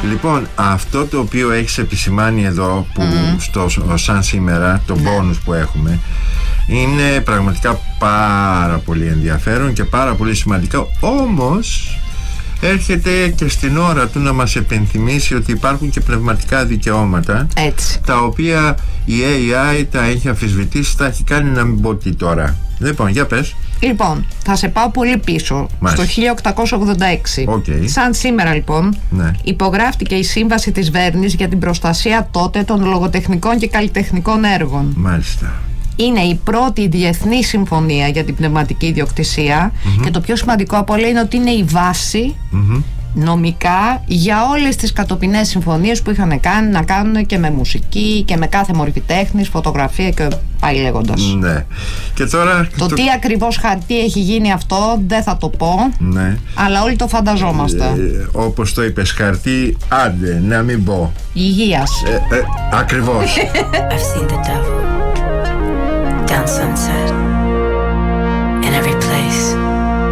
Λοιπόν, αυτό το οποίο έχεις επισημάνει εδώ που σαν σήμερα, το bonus που έχουμε, είναι πραγματικά πάρα πολύ ενδιαφέρον και πάρα πολύ σημαντικό. Όμως έρχεται και στην ώρα του να μας επενθυμίσει ότι υπάρχουν και πνευματικά δικαιώματα. Έτσι. Τα οποία η AI τα έχει αμφισβητήσει, τα έχει κάνει να μην πω τι τώρα. Λοιπόν, για πες. Λοιπόν, θα σε πάω πολύ πίσω. Μάλιστα. Στο 1886. Okay. Σαν σήμερα λοιπόν, ναι, υπογράφτηκε η Σύμβαση της Βέρνης για την προστασία τότε των λογοτεχνικών και καλλιτεχνικών έργων. Μάλιστα. Είναι η πρώτη διεθνή συμφωνία για την πνευματική ιδιοκτησία και το πιο σημαντικό από όλα είναι ότι είναι η βάση νομικά για όλες τις κατοπινές συμφωνίες που είχαν κάνει να κάνουν και με μουσική και με κάθε μορφή τέχνης, φωτογραφία και πάει λέγοντας. Ναι. Και τώρα το τι ακριβώς χαρτί έχει γίνει αυτό δεν θα το πω, ναι, αλλά όλοι το φανταζόμαστε. Όπως το είπες, χαρτί, άντε να μην πω. Υγείας. Ακριβώς. I've seen the devil down sunset.